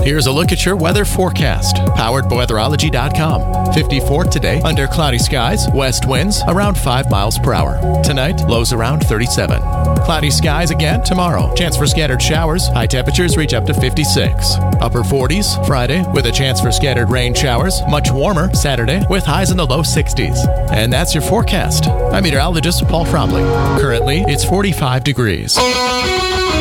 Here's a look at your weather forecast, powered by weatherology.com. 54 today, under cloudy skies, west winds around 5 miles per hour. Tonight, lows around 37. Cloudy skies again tomorrow. Chance for scattered showers. High temperatures reach up to 56. Upper 40s Friday with a chance for scattered rain showers. Much warmer Saturday with highs in the low 60s. And that's your forecast. I'm meteorologist Paul Fromley. Currently, it's 45 degrees.